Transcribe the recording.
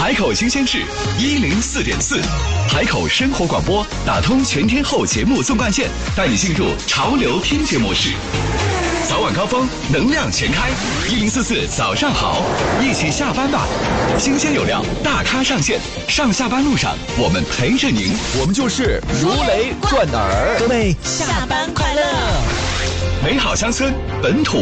海口新鲜事104.4，海口生活广播打通全天候节目纵贯线，带你进入潮流听觉模式。早晚高峰，能量全开，1044早上好，一起下班吧。新鲜有料，大咖上线，上下班路上我们陪着您， 我们就是如雷贯耳。 各位下班快乐！ 美好乡村，本土